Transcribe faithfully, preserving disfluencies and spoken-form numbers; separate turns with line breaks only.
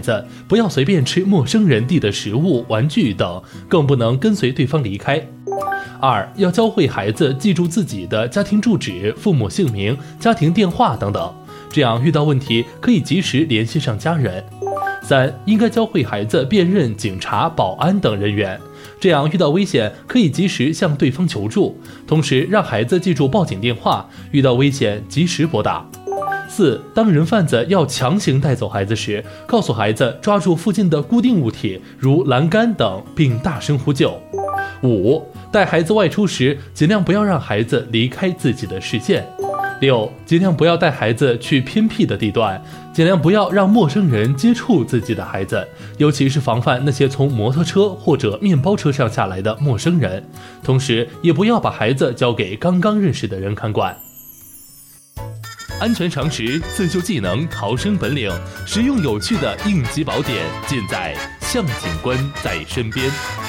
子，不要随便吃陌生人递的食物、玩具等，更不能跟随对方离开。二，要教会孩子记住自己的家庭住址、父母姓名、家庭电话等等，这样遇到问题可以及时联系上家人。三，应该教会孩子辨认警察、保安等人员，这样遇到危险可以及时向对方求助，同时让孩子记住报警电话，遇到危险及时拨打。四，当人贩子要强行带走孩子时，告诉孩子抓住附近的固定物体，如栏杆等，并大声呼救。五，带孩子外出时，尽量不要让孩子离开自己的视线。六，尽量不要带孩子去偏僻的地段，尽量不要让陌生人接触自己的孩子，尤其是防范那些从摩托车或者面包车上下来的陌生人，同时也不要把孩子交给刚刚认识的人看管。安全常识、自救技能、逃生本领，实用有趣的应急宝典，尽在向警官在身边。